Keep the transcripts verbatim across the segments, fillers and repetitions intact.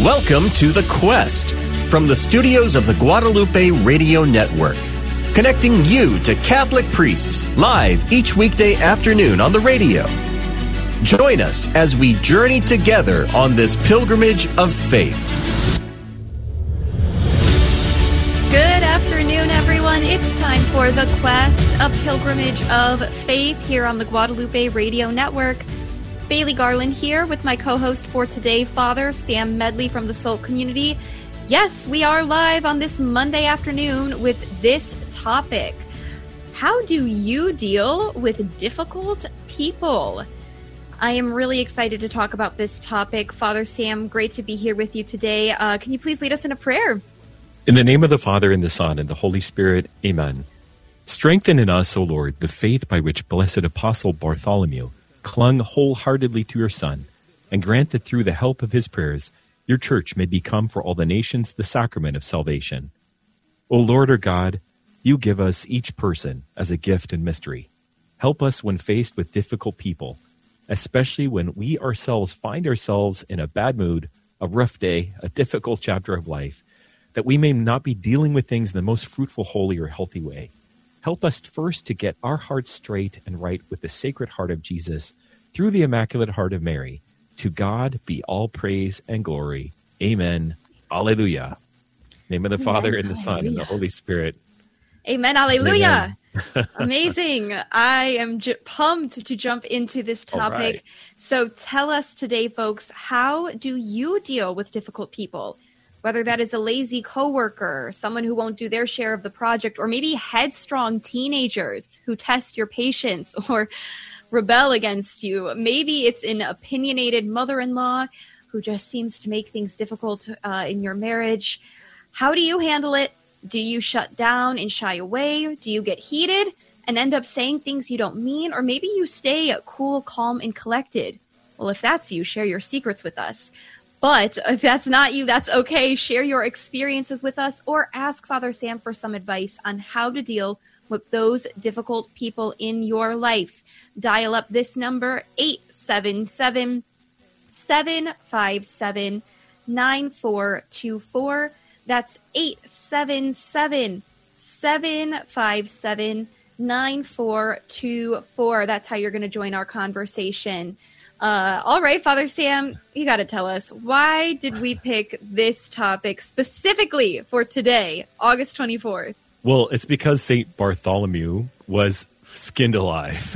Welcome to The Quest from the studios of the Guadalupe Radio Network, connecting you to Catholic priests live each weekday afternoon on the radio. Join us as we journey together on this pilgrimage of faith. Good afternoon, everyone. It's time for The Quest, a pilgrimage of faith here on the Guadalupe Radio Network. Bailey Garland here with my co-host for today, Father Sam Medley from the Soul Community. Yes, we are live on this Monday afternoon with this topic. How do you deal with difficult people? I am really excited to talk about this topic. Father Sam, great to be here with you today. Uh, can you please lead us in a prayer? In the name of the Father, and the Son, and the Holy Spirit, amen. Strengthen in us, O Lord, the faith by which blessed Apostle Bartholomew clung wholeheartedly to your Son, and grant that through the help of his prayers, your church may become for all the nations the sacrament of salvation. O Lord our God, you give us each person as a gift and mystery. Help us when faced with difficult people, especially when we ourselves find ourselves in a bad mood, a rough day, a difficult chapter of life, that we may not be dealing with things in the most fruitful, holy, or healthy way. Help us first to get our hearts straight and right with the Sacred Heart of Jesus through the Immaculate Heart of Mary. To God be all praise and glory. Amen. Alleluia. In the name of the Amen. Father, and the Son, Alleluia. And the Holy Spirit. Amen. Alleluia. Amen. Amazing. I am j- pumped to jump into this topic. Right. So tell us today, folks, how do you deal with difficult people? Whether that is a lazy coworker, someone who won't do their share of the project, or maybe headstrong teenagers who test your patience or rebel against you. Maybe it's an opinionated mother-in-law who just seems to make things difficult uh, in your marriage. How do you handle it? Do you shut down and shy away? Do you get heated and end up saying things you don't mean? Or maybe you stay cool, calm, and collected. Well, if that's you, share your secrets with us. But if that's not you, that's okay. Share your experiences with us or ask Father Sam for some advice on how to deal with those difficult people in your life. Dial up this number, eight seven seven, seven five seven, nine four two four. That's eight seven seven, seven five seven, nine four two four. That's how you're going to join our conversation. Uh, all right, Father Sam, you got to tell us, why did we pick this topic specifically for today, August twenty-fourth? Well, it's because Saint Bartholomew was skinned alive.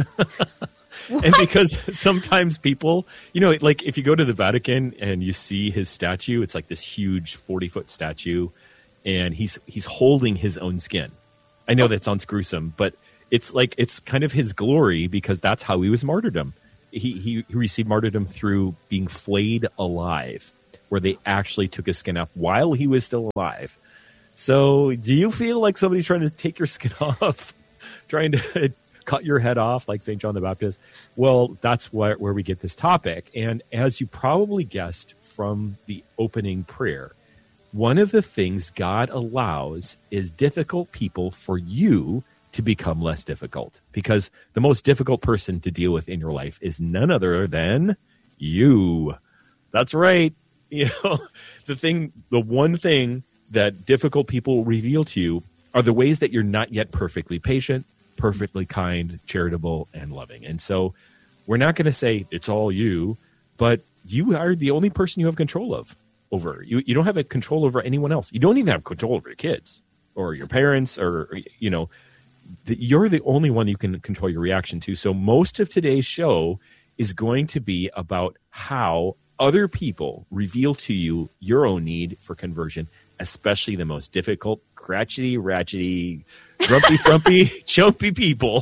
And because sometimes people, you know, like if you go to the Vatican and you see his statue, it's like this huge forty-foot statue, and he's he's holding his own skin. I know that sounds gruesome, but it's like it's kind of his glory because that's how he was martyrdom. He, he he received martyrdom through being flayed alive, where they actually took his skin off while he was still alive. So do you feel like somebody's trying to take your skin off, trying to cut your head off like Saint John the Baptist? Well, that's where, where we get this topic. And as you probably guessed from the opening prayer, one of the things God allows is difficult people for you to become less difficult, because the most difficult person to deal with in your life is none other than you. That's right. You know, the thing, the one thing that difficult people reveal to you are the ways that you're not yet perfectly patient, perfectly kind, charitable, and loving. And so we're not going to say it's all you, but you are the only person you have control of over. You, you don't have a control over anyone else. You don't even have control over your kids or your parents or, you know, you're the only one you can control your reaction to. So most of today's show is going to be about how other people reveal to you your own need for conversion, especially the most difficult, cratchety, ratchety, grumpy, frumpy, chumpy people.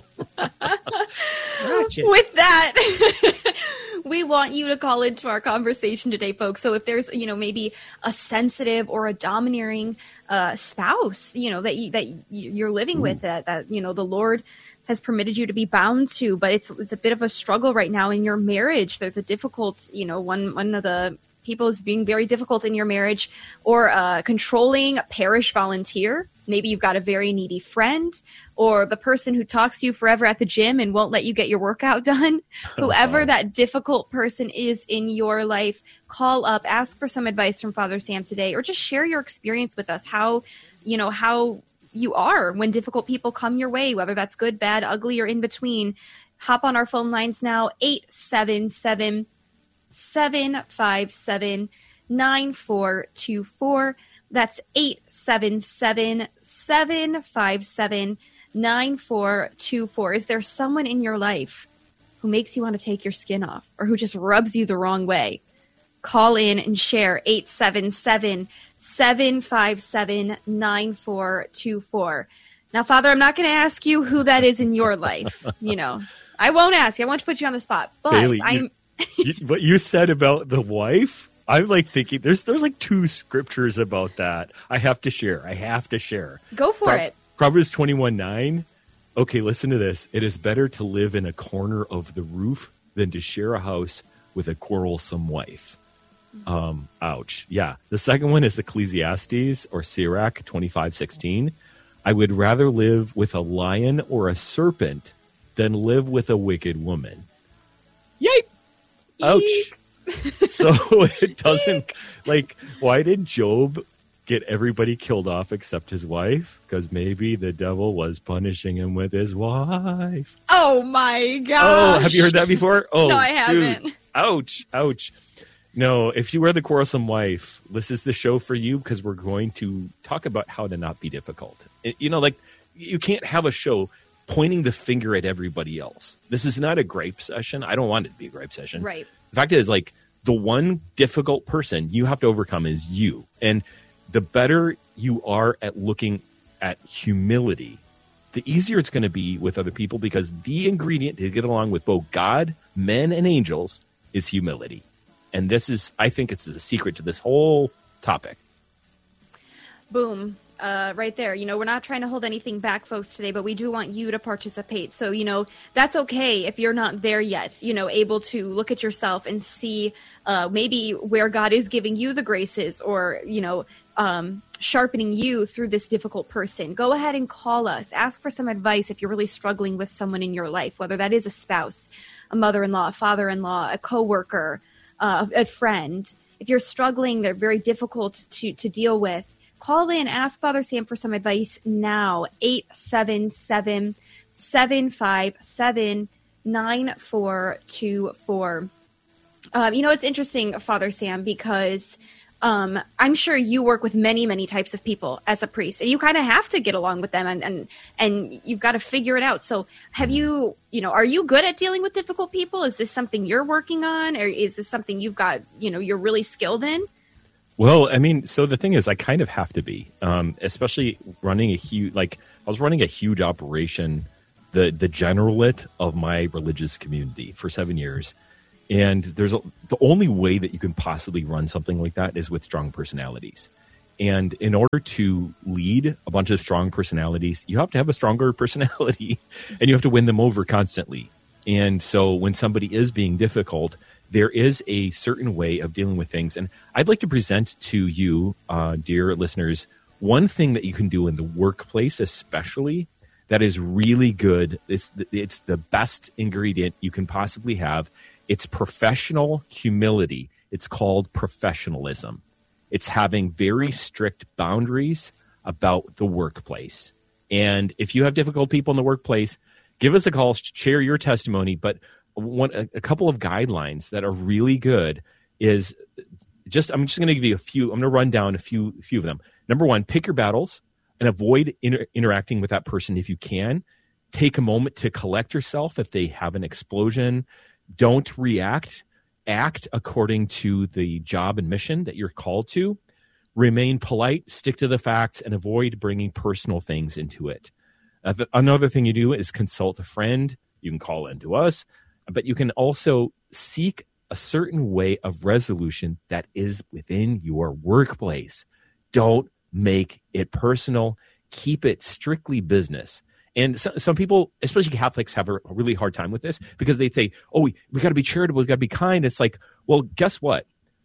With that, we want you to call into our conversation today, folks. So if there's, you know, maybe a sensitive or a domineering uh, spouse, you know, that you, that you're living Ooh. with, that, that, you know, the Lord has permitted you to be bound to, but it's it's a bit of a struggle right now in your marriage. There's a difficult, you know, one one of the people as being very difficult in your marriage, or a controlling parish volunteer. Maybe you've got a very needy friend, or the person who talks to you forever at the gym and won't let you get your workout done. Whoever that difficult person is in your life, call up, ask for some advice from Father Sam today, or just share your experience with us, how, you know, how you are when difficult people come your way, whether that's good, bad, ugly, or in between. Hop on our phone lines now, eight seven seven, seven five seven, nine four two four. That's eight seven seven, seven five seven, nine four two four. Is there someone in your life who makes you want to take your skin off, or who just rubs you the wrong way? Call in and share, eight seven seven, seven five seven, nine four two four. Now, Father, I'm not going to ask you who that is in your life. You know, I won't ask you. I won't put you on the spot. But Bailey, I'm... you, you, what you said about the wife, I'm like thinking there's there's like two scriptures about that. I have to share. I have to share. Go for Pro- it. Proverbs twenty-one nine. Okay, listen to this. It is better to live in a corner of the roof than to share a house with a quarrelsome wife. Um, ouch. Yeah. The second one is Ecclesiastes or Sirach twenty-five sixteen. I would rather live with a lion or a serpent than live with a wicked woman. Yay! Ouch. So it doesn't, like, why did Job get everybody killed off except his wife? Because maybe the devil was punishing him with his wife. Oh my gosh. Oh, have you heard that before? Oh, no, I haven't. Dude. Ouch. Ouch. No, if you are the quarrelsome wife, this is the show for you, because we're going to talk about how to not be difficult. You know, like, you can't have a show pointing the finger at everybody else. This is not a gripe session. I don't want it to be a gripe session. Right. The fact is, like, the one difficult person you have to overcome is you. And the better you are at looking at humility, the easier it's going to be with other people, because the ingredient to get along with both God, men, and angels is humility. And this is, I think it's the secret to this whole topic. Boom. Uh, right there. You know, we're not trying to hold anything back, folks, today, but we do want you to participate. So, you know, that's okay if you're not there yet, you know, able to look at yourself and see uh, maybe where God is giving you the graces, or, you know, um, sharpening you through this difficult person. Go ahead and call us. Ask for some advice if you're really struggling with someone in your life, whether that is a spouse, a mother-in-law, a father-in-law, a coworker, uh, a friend. If you're struggling, they're very difficult to, to deal with. Call in, ask Father Sam for some advice now, eight seven seven, seven five seven, nine four two four. Um, you know, it's interesting, Father Sam, because um, I'm sure you work with many, many types of people as a priest, and you kind of have to get along with them, and, and, and you've got to figure it out. So have you, you know, are you good at dealing with difficult people? Is this something you're working on, or is this something you've got, you know, you're really skilled in? Well, I mean, so the thing is, I kind of have to be, um, especially running a huge, like, I was running a huge operation, the the generalate of my religious community for seven years. And there's a, the only way that you can possibly run something like that is with strong personalities. And in order to lead a bunch of strong personalities, you have to have a stronger personality, and you have to win them over constantly. And so when somebody is being difficult, there is a certain way of dealing with things. And I'd like to present to you, uh, dear listeners, one thing that you can do in the workplace especially that is really good. It's the, it's the best ingredient you can possibly have. It's professional humility. It's called professionalism. It's having very strict boundaries about the workplace. And if you have difficult people in the workplace, give us a call, share your testimony. But one, a, a couple of guidelines that are really good is just, I'm just going to give you a few, I'm going to run down a few, a few of them. Number one, pick your battles and avoid inter- interacting with that person if you can. Take a moment to collect yourself if they have an explosion. Don't react. Act according to the job and mission that you're called to. Remain polite, stick to the facts, and avoid bringing personal things into it. Uh, the, another thing you do is consult a friend. You can call in to us, but you can also seek a certain way of resolution that is within your workplace. Don't make it personal. Keep it strictly business. And so, some people, especially Catholics, have a really hard time with this because they say, oh, we, we got to be charitable, we got to be kind. It's like, well, guess what?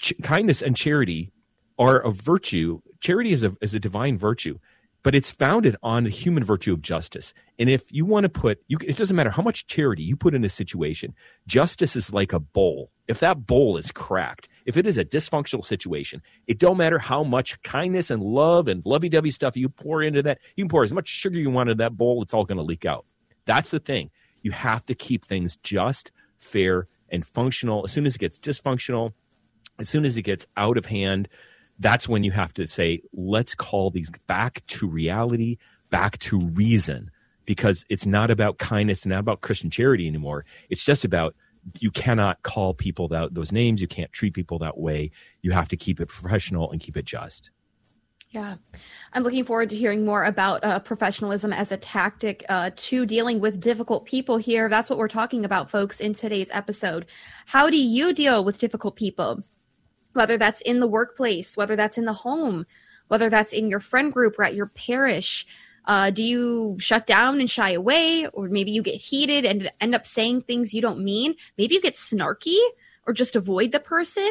ch- kindness and charity are a virtue. Charity is a is a divine virtue, but it's founded on the human virtue of justice. And if you want to put, you, it doesn't matter how much charity you put in a situation, justice is like a bowl. If that bowl is cracked, if it is a dysfunctional situation, it don't matter how much kindness and love and lovey-dovey stuff you pour into that. You can pour as much sugar you want into that bowl, it's all going to leak out. That's the thing. You have to keep things just, fair, and functional. As soon as it gets dysfunctional, as soon as it gets out of hand, that's when you have to say, let's call these back to reality, back to reason, because it's not about kindness and not about Christian charity anymore. It's just about, you cannot call people that, those names. You can't treat people that way. You have to keep it professional and keep it just. Yeah. I'm looking forward to hearing more about uh, professionalism as a tactic uh, to dealing with difficult people here. That's what we're talking about, folks, in today's episode. How do you deal with difficult people? Whether that's in the workplace, whether that's in the home, whether that's in your friend group or at your parish. Uh, do you shut down and shy away? Or maybe you get heated and end up saying things you don't mean. Maybe you get snarky or just avoid the person.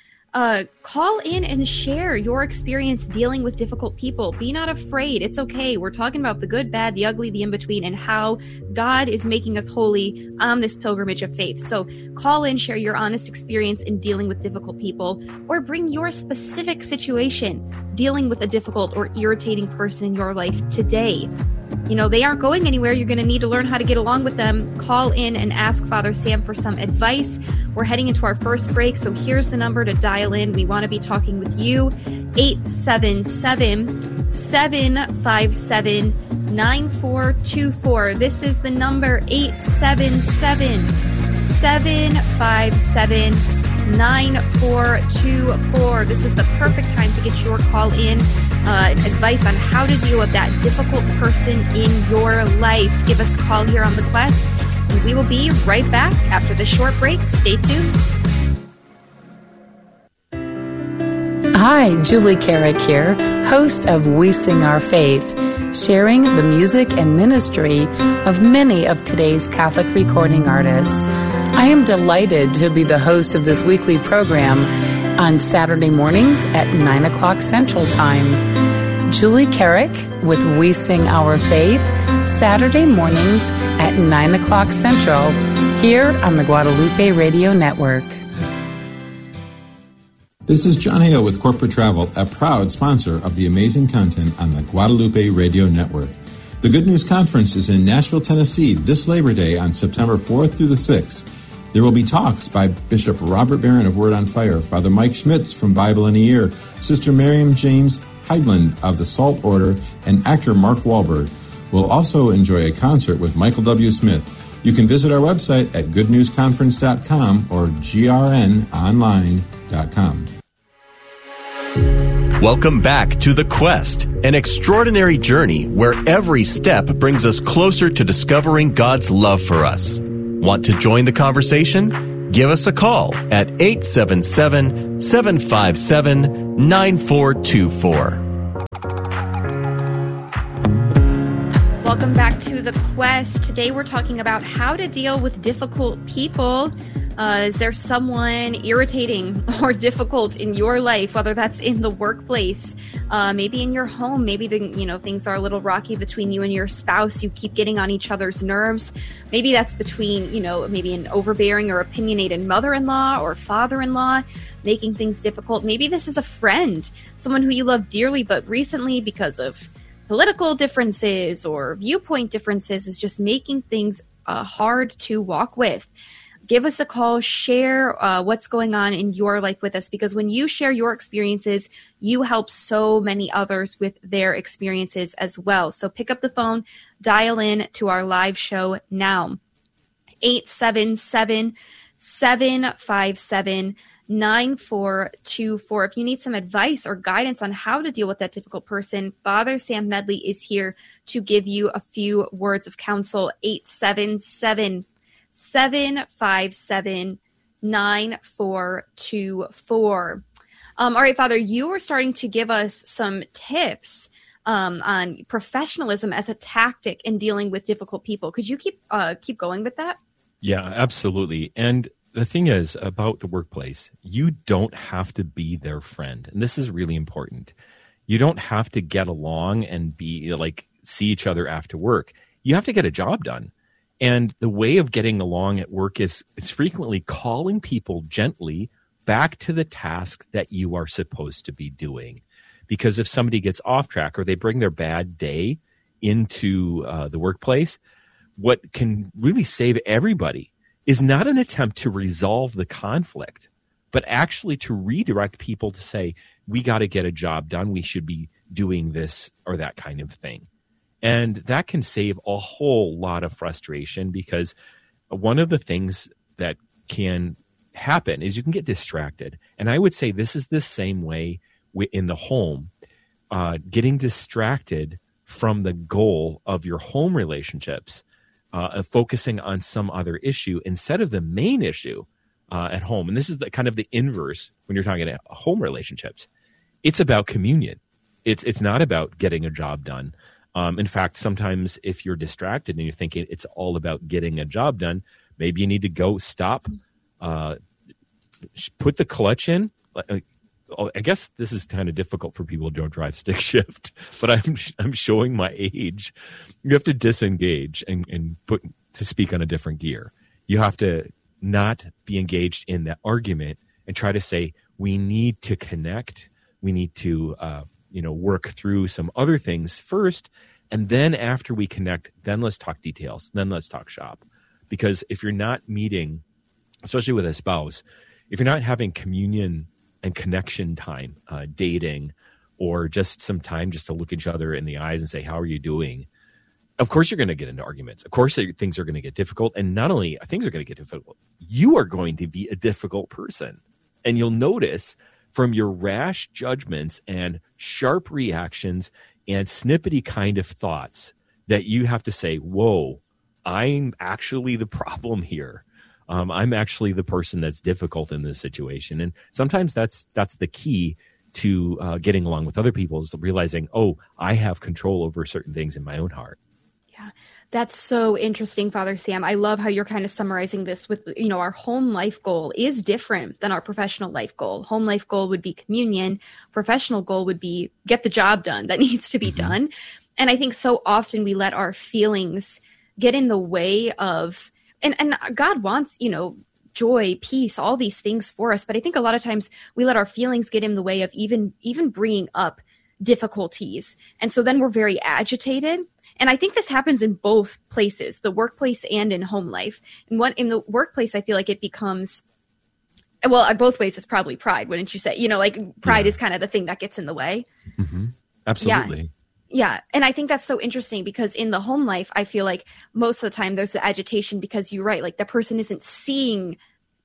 Uh, call in and share your experience dealing with difficult people. Be not afraid. It's okay. We're talking about the good, bad, the ugly, the in-between, and how God is making us holy on this pilgrimage of faith. So call in, share your honest experience in dealing with difficult people, or bring your specific situation dealing with a difficult or irritating person in your life today. You know, they aren't going anywhere. You're going to need to learn how to get along with them. Call in and ask Father Sam for some advice. We're heading into our first break, so here's the number to dial in. We want to be talking with you. eight seven seven, seven five seven, nine four two four. This is the number eight seven seven, seven five seven, nine four two four. This is the perfect time to get your call in. Uh, advice on how to deal with that difficult person in your life. Give us a call here on The Quest, and we will be right back after this short break. Stay tuned. Hi, Julie Carrick here, host of We Sing Our Faith, sharing the music and ministry of many of today's Catholic recording artists. I am delighted to be the host of this weekly program on Saturday mornings at nine o'clock Central Time. Julie Carrick with We Sing Our Faith, Saturday mornings at nine o'clock Central, here on the Guadalupe Radio Network. This is John Hale with Corporate Travel, a proud sponsor of the amazing content on the Guadalupe Radio Network. The Good News Conference is in Nashville, Tennessee this Labor Day on September fourth through the sixth. There will be talks by Bishop Robert Barron of Word on Fire, Father Mike Schmitz from Bible in a Year, Sister Miriam James Heidland of the Salt Order, and actor Mark Wahlberg. We'll also enjoy a concert with Michael W. Smith. You can visit our website at good news conference dot com or g r n online dot com. Welcome back to The Quest, an extraordinary journey where every step brings us closer to discovering God's love for us. Want to join the conversation? Give us a call at eight seven seven, seven five seven, nine four two four. Welcome back to The Quest. Today we're talking about how to deal with difficult people. Uh, is there someone irritating or difficult in your life, whether that's in the workplace, uh, maybe in your home, maybe the, you know, things are a little rocky between you and your spouse, you keep getting on each other's nerves. Maybe that's between, you know, maybe an overbearing or opinionated mother-in-law or father-in-law, making things difficult. Maybe this is a friend, someone who you love dearly, but recently because of political differences or viewpoint differences is just making things uh, hard to walk with. Give us a call, share uh, what's going on in your life with us, because when you share your experiences, you help so many others with their experiences as well. So pick up the phone, dial in to our live show now. eight seven seven, seven five seven, nine four two four. If you need some advice or guidance on how to deal with that difficult person, Father Sam Medley is here to give you a few words of counsel. eight seven seven, seven five seven, nine four two four. Um, all right, Father, you were starting to give us some tips um, on professionalism as a tactic in dealing with difficult people. Could you keep uh, keep going with that? Yeah, absolutely. And the thing is about the workplace, you don't have to be their friend. And this is really important. You don't have to get along and be like, see each other after work. You have to get a job done. And the way of getting along at work is, is frequently calling people gently back to the task that you are supposed to be doing. Because if somebody gets off track or they bring their bad day into uh, the workplace, what can really save everybody is not an attempt to resolve the conflict, but actually to redirect people to say, we got to get a job done. We should be doing this or that kind of thing. And that can save a whole lot of frustration, because one of the things that can happen is you can get distracted. And I would say this is the same way in the home, uh, getting distracted from the goal of your home relationships, uh, of focusing on some other issue instead of the main issue uh, at home. And this is the kind of the inverse when you're talking about home relationships. It's about communion. It's it's not about getting a job done. Um, in fact, sometimes if you're distracted and you're thinking it's all about getting a job done, maybe you need to go stop, uh, put the clutch in. I guess this is kind of difficult for people who don't drive stick shift, but I'm I'm showing my age. You have to disengage and, and put to speak on a different gear. You have to not be engaged in that argument and try to say, we need to connect. We need to uh, you know, work through some other things first. And then after we connect, then let's talk details. Then let's talk shop. Because if you're not meeting, especially with a spouse, if you're not having communion and connection time, uh, dating, or just some time just to look each other in the eyes and say, how are you doing? Of course, you're going to get into arguments. Of course, things are going to get difficult. And not only things are going to get difficult, you are going to be a difficult person. And you'll notice from your rash judgments and sharp reactions and snippety kind of thoughts that you have to say, whoa, I'm actually the problem here. Um, I'm actually the person that's difficult in this situation. And sometimes that's that's the key to uh, getting along with other people, is realizing, oh, I have control over certain things in my own heart. Yeah, that's so interesting, Father Sam. I love how you're kind of summarizing this with, you know, our home life goal is different than our professional life goal. Home life goal would be communion. Professional goal would be get the job done that needs to be mm-hmm. done. And I think so often we let our feelings get in the way of, and, and God wants, you know, joy, peace, all these things for us. But I think a lot of times we let our feelings get in the way of even, even bringing up difficulties. And so then we're very agitated. And I think this happens in both places, the workplace and in home life. And one in the workplace, I feel like it becomes, well, both ways, it's probably pride, wouldn't you say? You know, like pride yeah. is kind of the thing that gets in the way. Mm-hmm. Absolutely. Yeah. Yeah. And I think that's so interesting, because in the home life, I feel like most of the time there's the agitation because you're right. Like the person isn't seeing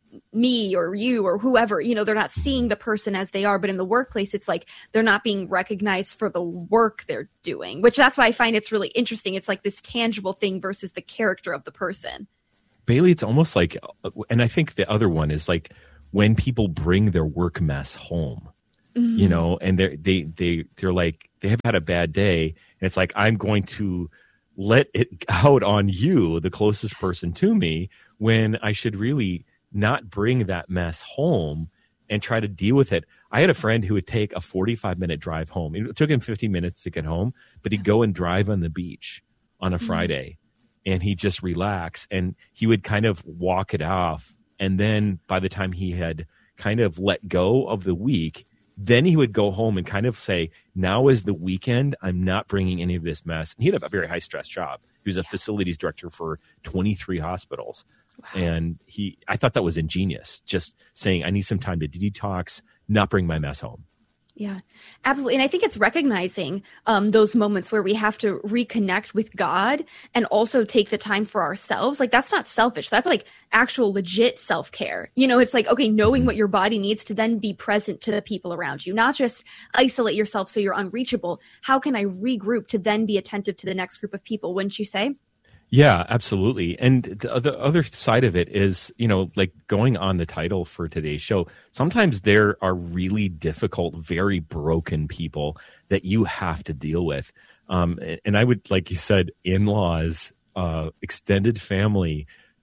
me or you or whoever, you know, they're not seeing the person as they are. But in the workplace, it's like they're not being recognized for the work they're doing, which that's why I find it's really interesting. It's like this tangible thing versus the character of the person. Bailey, it's almost like, and I think the other one is like when people bring their work mess home, mm-hmm. you know, and they're, they, they, they're like, they have had a bad day. And it's like, I'm going to let it out on you, the closest person to me, when I should really not bring that mess home and try to deal with it. I had a friend who would take a forty-five minute drive home. It took him fifteen minutes to get home, but he'd go and drive on the beach on a mm-hmm. Friday, and he'd just relax, and he would kind of walk it off. And then by the time he had kind of let go of the week, then he would go home and kind of say, now is the weekend. I'm not bringing any of this mess. And he had a very high stress job. He was a yeah. facilities director for twenty-three hospitals. Wow. And he, I thought that was ingenious, just saying, I need some time to detox, not bring my mess home. Yeah, absolutely. And I think it's recognizing um, those moments where we have to reconnect with God and also take the time for ourselves. Like, that's not selfish. That's like actual legit self-care. You know, it's like, okay, knowing mm-hmm. what your body needs to then be present to the people around you, not just isolate yourself so you're unreachable. How can I regroup to then be attentive to the next group of people, wouldn't you say? Yeah, absolutely. And the, the other side of it is, you know, like going on the title for today's show, sometimes there are really difficult, very broken people that you have to deal with. Um, and I would, like you said, in-laws, uh, extended family,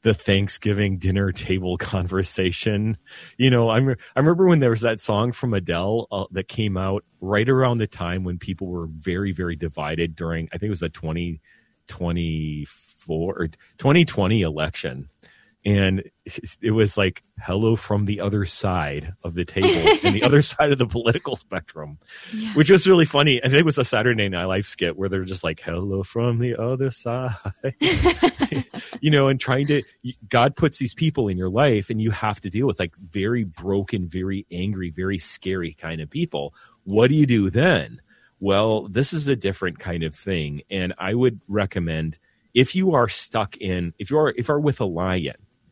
the Thanksgiving dinner table conversation. You know, I, re- I remember when there was that song from Adele uh, that came out right around the time when people were very, very divided during, I think it was the twenty twenty-four or twenty twenty election. And it was like, hello from the other side of the table and the other side of the political spectrum, yeah. which was really funny. I think it was a Saturday Night Live skit where they're just like, hello from the other side, you know, and trying to, God puts these people in your life and you have to deal with like very broken, very angry, very scary kind of people. What do you do then? Well, this is a different kind of thing. And I would recommend if you are stuck in, if you are, if you are with a lion,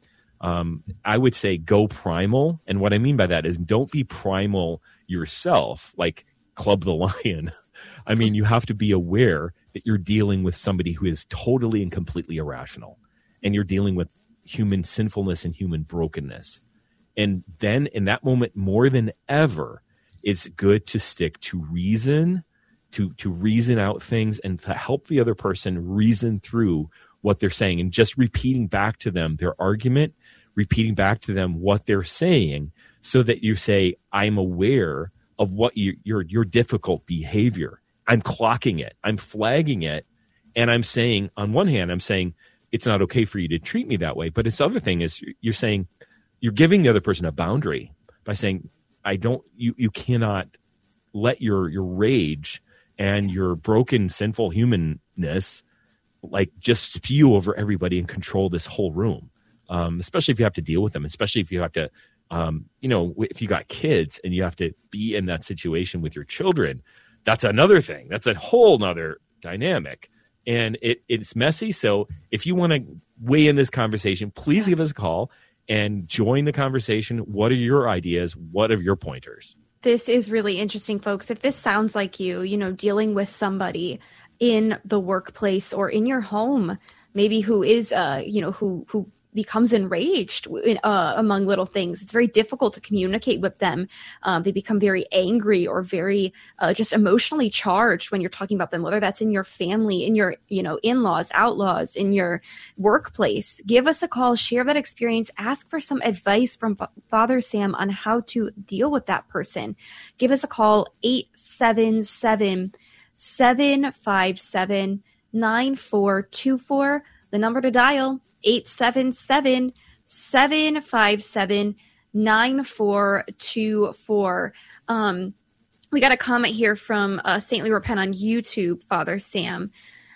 Um, I would say go primal. And what I mean by that is don't be primal yourself, like Club the Lion. I mean, you have to be aware that you're dealing with somebody who is totally and completely irrational. And you're dealing with human sinfulness and human brokenness. And then in that moment, more than ever, it's good to stick to reason, to, to reason out things and to help the other person reason through what they're saying and just repeating back to them their argument, repeating back to them what they're saying so that you say, I'm aware of what you, your, your difficult behavior. I'm clocking it. I'm flagging it. And I'm saying, on one hand, I'm saying it's not okay for you to treat me that way. But this other thing is you're saying, you're giving the other person a boundary by saying, I don't, you, you cannot let your, your rage and your broken, sinful humanness like just spew over everybody and control this whole room. Um, especially if you have to deal with them, especially if you have to, um, you know, if you got kids and you have to be in that situation with your children, that's another thing. That's a whole nother dynamic. And it it's messy. So if you want to weigh in this conversation, please give us a call and join the conversation. What are your ideas? What are your pointers? This is really interesting, folks. If this sounds like you, you know, dealing with somebody in the workplace or in your home, maybe who is, uh, you know, who who becomes enraged uh, among little things. It's very difficult to communicate with them. Um, they become very angry or very uh, just emotionally charged when you're talking about them, whether that's in your family, in your, you know, in-laws, outlaws, in your workplace. Give us a call, share that experience, ask for some advice from F- Father Sam on how to deal with that person. Give us a call, eight seven seven, seven five seven, nine four two four. The number to dial, eight seven seven, seven five seven, nine four two four. Um, we got a comment here from uh, Saintly Repent on YouTube, Father Sam.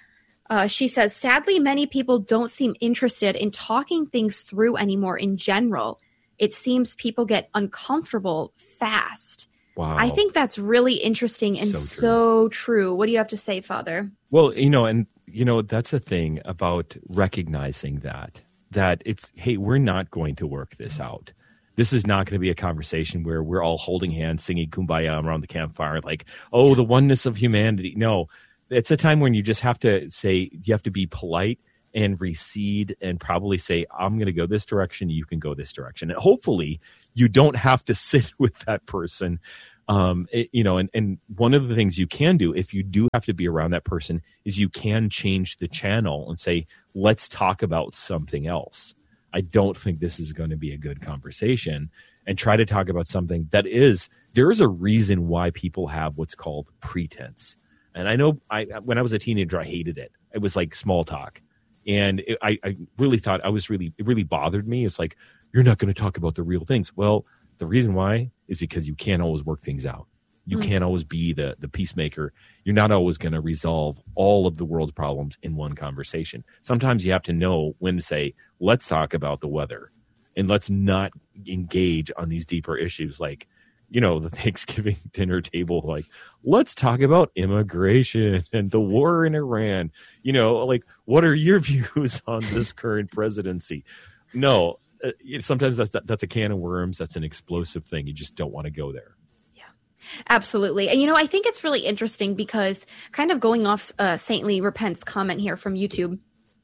Uh, she says, sadly, many people don't seem interested in talking things through anymore in general. It seems people get uncomfortable fast. Wow. I think that's really interesting and so true. so true. What do you have to say, Father? Well, you know, and you know, that's the thing about recognizing that, that it's, hey, we're not going to work this out. This is not going to be a conversation where we're all holding hands, singing Kumbaya around the campfire, like, oh, the oneness of humanity. No, it's a time when you just have to say, you have to be polite and recede and probably say, I'm going to go this direction. You can go this direction. And hopefully you don't have to sit with that person. Um, it, you know, and, and one of the things you can do if you do have to be around that person is you can change the channel and say, let's talk about something else. I don't think this is going to be a good conversation, and try to talk about something that is, there is a reason why people have what's called pretense. And I know I, when I was a teenager, I hated it. It was like small talk. And it, I, I really thought I was really, it really bothered me. It's like, you're not going to talk about the real things. Well, the reason why is because you can't always work things out. You mm. can't always be the, the peacemaker. You're not always going to resolve all of the world's problems in one conversation. Sometimes you have to know when to say, let's talk about the weather and let's not engage on these deeper issues like, you know, the Thanksgiving dinner table, like, let's talk about immigration and the war in Iran. You know, like, what are your views on this current presidency? No. Uh, sometimes that's that's a can of worms. That's an explosive thing. You just don't want to go there. Yeah, absolutely. And, you know, I think it's really interesting because kind of going off uh, Saintly Repent's comment here from YouTube,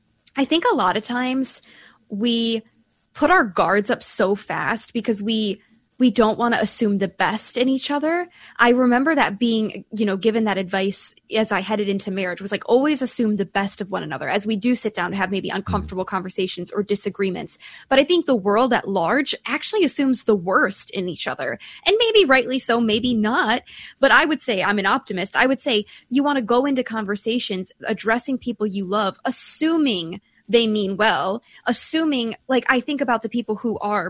I think a lot of times we put our guards up so fast because we we don't want to assume the best in each other. I remember that being, you know, given that advice as I headed into marriage, was like, always assume the best of one another as we do sit down to have maybe uncomfortable conversations or disagreements. But I think the world at large actually assumes the worst in each other, and maybe rightly so, maybe not. But I would say, I'm an optimist. I would say you want to go into conversations addressing people you love, assuming they mean well, assuming, like, I think about the people who are,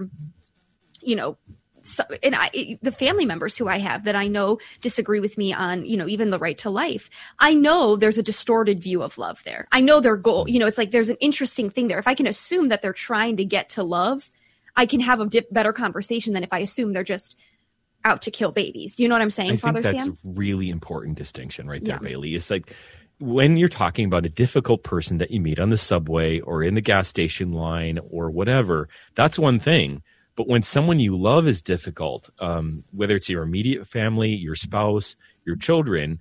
you know, So, and I, the family members who I have that I know disagree with me on, you know, even the right to life. I know there's a distorted view of love there. I know their goal, you know, it's like there's an interesting thing there. If I can assume that they're trying to get to love, I can have a dip, better conversation than if I assume they're just out to kill babies. You know what I'm saying, I Father think that's Sam? a really important distinction right there, Yeah. Bailey. It's like when you're talking about a difficult person that you meet on the subway or in the gas station line or whatever, that's one thing. But when someone you love is difficult, um, whether it's your immediate family, your spouse, your children,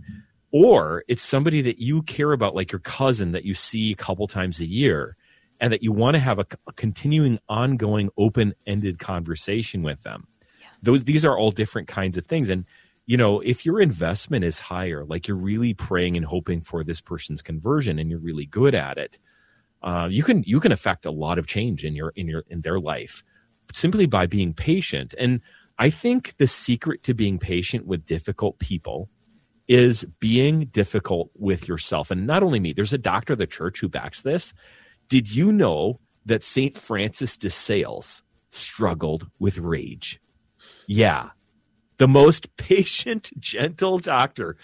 or it's somebody that you care about, like your cousin that you see a couple times a year, and that you want to have a, a continuing, ongoing, open-ended conversation with them. Yeah. Those, these are all different kinds of things. And, you know, if your investment is higher, like you're really praying and hoping for this person's conversion and you're really good at it, uh, you can you can affect a lot of change in your in your in their life, simply by being patient. And I think the secret to being patient with difficult people is being difficult with yourself. And not only me, there's a doctor of the church who backs this. Did you know that Saint Francis de Sales struggled with rage? Yeah. The most patient, gentle doctor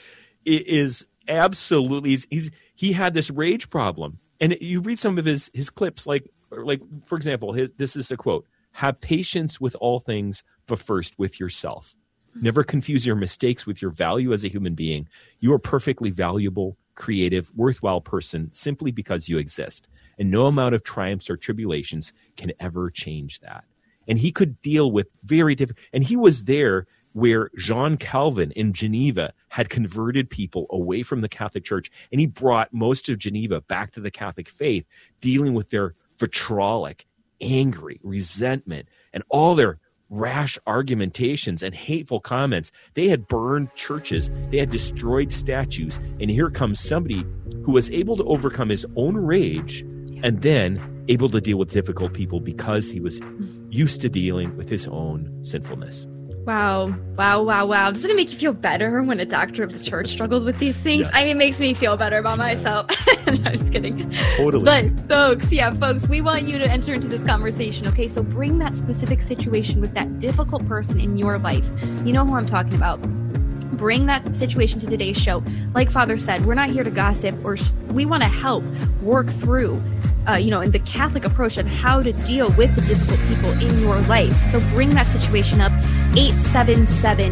is absolutely, he's, he's he had this rage problem. And you read some of his, his clips, like, like for example, his, this is a quote: "Have patience with all things, but first with yourself. Never confuse your mistakes with your value as a human being. You are perfectly valuable, creative, worthwhile person simply because you exist. And no amount of triumphs or tribulations can ever change that." And he could deal with very different, and he was there where Jean Calvin in Geneva had converted people away from the Catholic Church, and he brought most of Geneva back to the Catholic faith, dealing with their vitriolic, angry resentment and all their rash argumentations and hateful comments. They had burned churches, they had destroyed statues, and here comes somebody who was able to overcome his own rage and then able to deal with difficult people because he was used to dealing with his own sinfulness. Wow. Wow, wow, wow. Doesn't it make you feel better when a doctor of the church struggled with these things? Yes. I mean, it makes me feel better about myself. I'm just kidding. Totally. But folks, yeah, folks, we want you to enter into this conversation, okay? So bring that specific situation with that difficult person in your life. You know who I'm talking about. Bring that situation to today's show. Like Father said, we're not here to gossip, or sh- we want to help work through Uh, you know, in the Catholic approach on how to deal with the difficult people in your life. So bring that situation up. eight seven seven,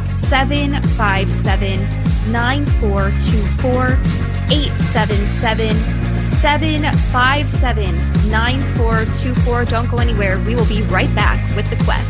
seven five seven, nine four two four. eight seven seven, seven five seven, nine four two four. Don't go anywhere. We will be right back with The Quest.